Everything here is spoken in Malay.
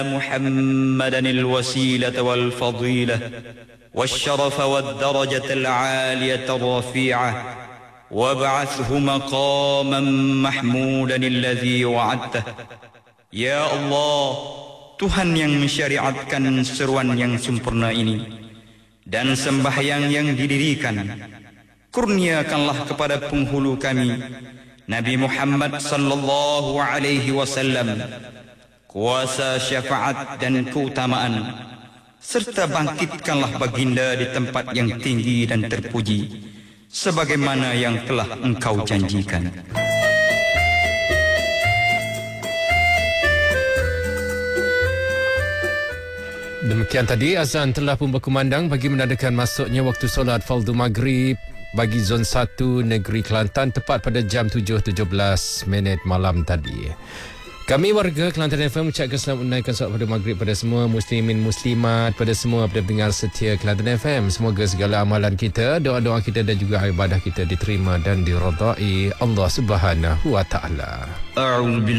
محمدا الوسيلة والفضيلة والشرف والدرجة العالية الرفيعة وابعثه مقاما محمودا الذي وعدته. Ya Allah, Tuhan yang mensyariatkan seruan yang sempurna ini dan sembahyang yang didirikan, kurniakanlah kepada penghulu kami Nabi Muhammad sallallahu alaihi wasallam kuasa syafaat dan keutamaan, serta bangkitkanlah baginda di tempat yang tinggi dan terpuji sebagaimana yang telah engkau janjikan. Demikian tadi azan telah pun berkumandang bagi menandakan masuknya waktu solat fardu maghrib bagi zon 1 negeri Kelantan tepat pada jam 7.17 malam tadi. Kami warga Kelantan FM ucapkan selamat menunaikan solat fardu maghrib pada semua muslimin muslimat, pada semua pendengar setia Kelantan FM. Semoga segala amalan kita, doa-doa kita dan juga ibadah kita diterima dan diridai Allah Subhanahu wa taala.